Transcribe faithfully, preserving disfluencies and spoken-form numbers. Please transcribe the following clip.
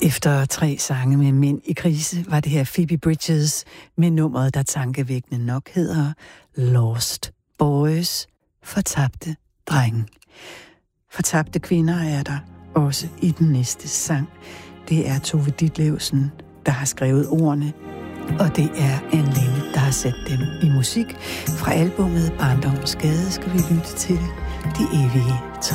Efter tre sange med mænd i krise, var det her Phoebe Bridgers med nummeret, der tankevækkende nok hedder Lost Boys, fortabte drenge. Fortabte kvinder er der også i den næste sang. Det er Tove Ditlevsen, der har skrevet ordene, og det er Anne Linnet, der har sat dem i musik. Fra albumet Barndommens Gade skal vi lytte til De Evige